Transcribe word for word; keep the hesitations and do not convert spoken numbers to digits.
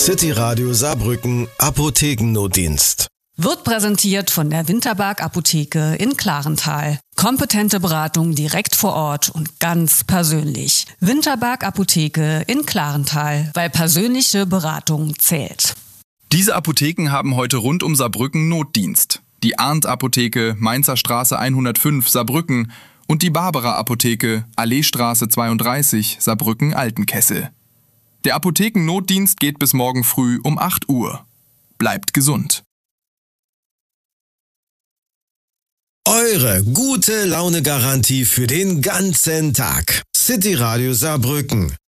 City Radio Saarbrücken Apothekennotdienst. Wird präsentiert von der Winterberg Apotheke in Klarenthal. Kompetente Beratung direkt vor Ort und ganz persönlich. Winterberg Apotheke in Klarenthal, weil persönliche Beratung zählt. Diese Apotheken haben heute rund um Saarbrücken Notdienst. Die Arndt-Apotheke, Mainzer Straße hundertfünf, Saarbrücken und die Barbara-Apotheke, Alleestraße zweiunddreißig, Saarbrücken-Altenkessel. Der Apothekennotdienst geht bis morgen früh um acht Uhr. Bleibt gesund. Eure gute Laune-Garantie für den ganzen Tag. City Radio Saarbrücken.